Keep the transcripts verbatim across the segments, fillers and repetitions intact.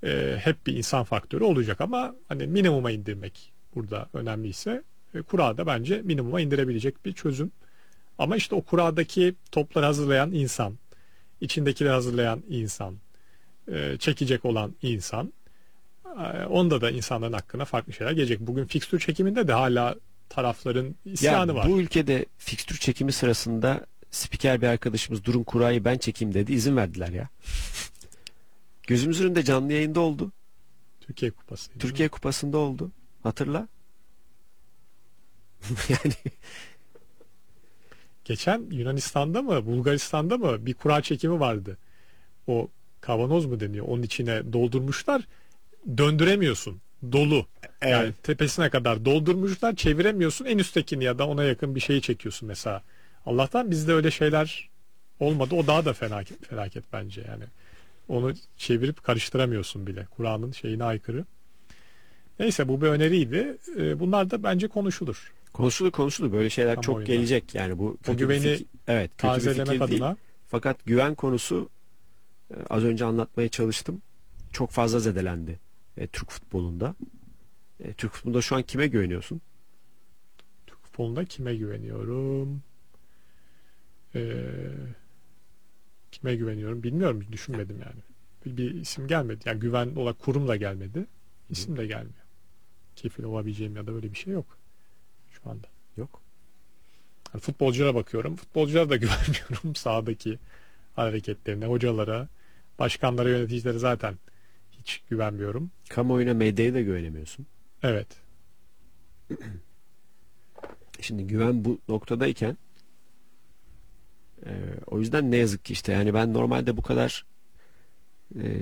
e, hep bir insan faktörü olacak ama hani minimuma indirmek burada önemliyse e, kura da bence minimuma indirebilecek bir çözüm. Ama işte o kuradaki topları hazırlayan insan, içindekileri hazırlayan insan, e, çekecek olan insan, e, onda da insanların hakkına farklı şeyler gelecek. Bugün fikstür çekiminde de hala tarafların isyanı Ya var. bu ülkede fikstür çekimi sırasında spiker bir arkadaşımız durun kurayı ben çekeyim dedi. İzin verdiler ya. Gözümüzün önünde canlı yayında oldu. Türkiye Kupası. Türkiye Kupası'nda oldu. Hatırla. Yani Geçen Yunanistan'da mı, Bulgaristan'da mı bir kura çekimi vardı. O kavanoz mu deniyor? Onun içine doldurmuşlar. Döndüremiyorsun. Dolu. Yani evet. tepesine kadar doldurmuşlar. Çeviremiyorsun. En üsttekini ya da ona yakın bir şeyi çekiyorsun mesela. Allah'tan bizde öyle şeyler olmadı. O daha da felaket, felaket bence yani. Onu çevirip karıştıramıyorsun bile. Kur'an'ın şeyine aykırı. Neyse bu bir öneriydi. Ee, Bunlar da bence konuşulur. Konuşulur konuşulur. Böyle şeyler çok Kamuoyunda. gelecek. Yani bu O kötü bir güveni fikir. Evet, kötü bir tazelemek fikir değil. adına. Fakat güven konusu e, az önce anlatmaya çalıştım. Çok fazla zedelendi e, Türk futbolunda. E, Türk futbolunda şu an kime güveniyorsun? Türk futbolunda kime güveniyorum? Ee, Kime güveniyorum bilmiyorum, düşünmedim yani. Bir, bir isim gelmedi. Yani güven olarak kurum da gelmedi. İsim de gelmiyor. Kefil olabileceğim ya da öyle bir şey yok şu anda. Yok. Yani futbolculara bakıyorum. Futbolculara da güvenmiyorum sahadaki hareketlerine, hocalara, başkanlara, yöneticilere zaten hiç güvenmiyorum. Kamuoyuna, medyaya da güvenemiyorsun. Evet. Şimdi güven bu noktadayken e, o yüzden ne yazık ki işte yani ben normalde bu kadar e,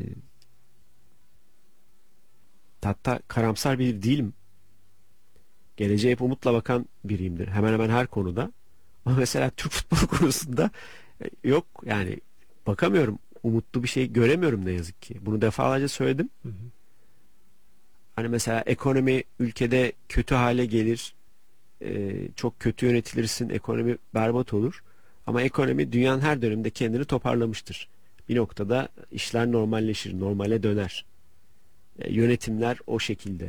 hatta karamsar bir değilim. Geleceğe hep umutla bakan biriyimdir. Hemen hemen her konuda. Ama mesela Türk futbolu konusunda e, yok yani bakamıyorum. Umutlu bir şey göremiyorum ne yazık ki. Bunu defalarca söyledim. Hı hı. Hani mesela ekonomi ülkede kötü hale gelir. E, çok kötü yönetilirsin. Ekonomi berbat olur. Ama ekonomi dünyanın her döneminde kendini toparlamıştır. Bir noktada işler normalleşir. Normale döner. E, yönetimler o şekilde.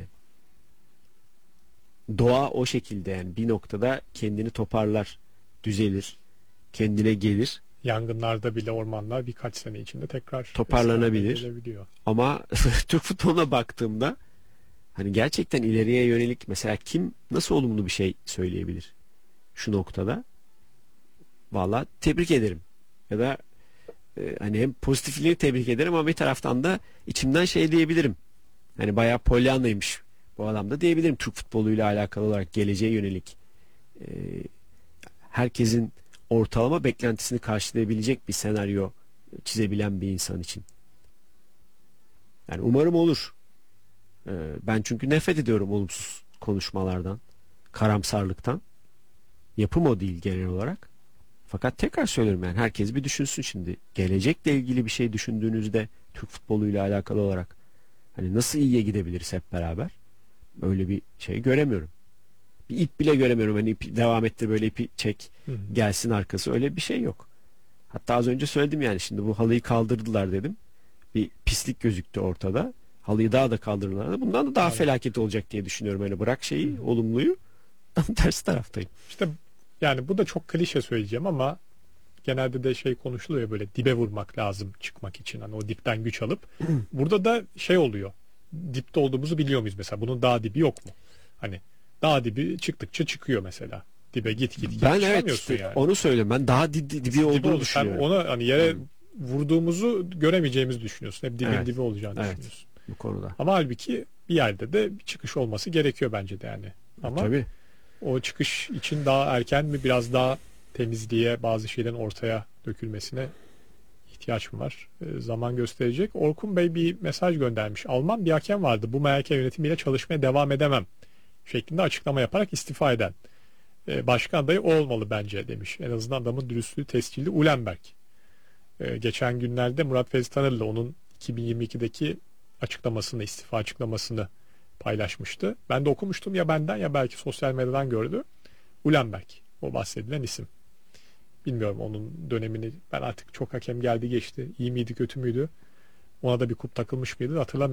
Doğa o şekilde yani bir noktada kendini toparlar, düzelir, kendine gelir. Yangınlarda bile ormanlar birkaç sene içinde tekrar Toparlanabilir. eski haline gelebiliyor. Ama Türk futboluna baktığımda hani gerçekten ileriye yönelik mesela kim nasıl olumlu bir şey söyleyebilir şu noktada? Valla tebrik ederim. Ya da e, hani hem pozitifliğini tebrik ederim ama bir taraftan da içimden şey diyebilirim. Hani bayağı polyanlaymış bu adam da diyebilirim Türk futboluyla alakalı olarak geleceğe yönelik e, herkesin ortalama beklentisini karşılayabilecek bir senaryo çizebilen bir insan için. Yani umarım olur. E, ben çünkü nefret ediyorum olumsuz konuşmalardan, karamsarlıktan. Yapım o değil genel olarak. Fakat tekrar söylüyorum yani herkes bir düşünsün şimdi. Gelecekle ilgili bir şey düşündüğünüzde Türk futboluyla alakalı olarak hani nasıl iyiye gidebiliriz hep beraber? Öyle bir şey göremiyorum. Bir ip bile göremiyorum. Hani ip devam ettir böyle ipi çek Hı hı. gelsin arkası. Öyle bir şey yok. Hatta az önce söyledim yani şimdi bu halıyı kaldırdılar dedim. Bir pislik gözüktü ortada. Halıyı daha da kaldırırlar. Bundan da daha Evet. felaket olacak diye düşünüyorum. Hani bırak şeyi, olumluyu. Tam tersi taraftayım. İşte yani bu da çok klişe söyleyeceğim ama genelde de şey konuşuluyor, böyle dibe vurmak lazım çıkmak için. Hani o dipten güç alıp. Burada da şey oluyor. Dipte olduğumuzu biliyor muyuz mesela? Bunun daha dibi yok mu? Hani daha dibi çıktıkça çıkıyor mesela. Dibe git git git Ben evet çıkamıyorsun işte yani. onu söylüyorum. Ben daha dibi, dibi Dibi olduğunu olur. Sen düşünüyorum. ona hani yere vurduğumuzu göremeyeceğimizi düşünüyorsun. Hep dibin Evet. dibi olacağını Evet. düşünüyorsun. Bu konuda. Ama halbuki bir yerde de bir çıkış olması gerekiyor bence de yani. Ama Tabii. o çıkış için daha erken mi, biraz daha temizliğe, bazı şeylerin ortaya dökülmesine ihtiyaç mı var? E, zaman gösterecek. Orkun Bey bir mesaj göndermiş. Alman bir hakem vardı. Bu M H K yönetimiyle çalışmaya devam edemem şeklinde açıklama yaparak istifa eden. E, başkan adayı o olmalı bence demiş. En azından adamın dürüstlüğü tescilli. Ulenberg. E, geçen günlerde Murat Fevzi Tanır'la onun iki bin yirmi ikideki açıklamasını, istifa açıklamasını paylaşmıştı. Ben de okumuştum, ya benden ya belki sosyal medyadan gördü. Ulenberg, o bahsedilen isim. Bilmiyorum onun dönemini, ben artık çok hakem geldi geçti. İyi miydi kötü müydü? Ona da bir kup takılmış mıydı hatırlamıyorum.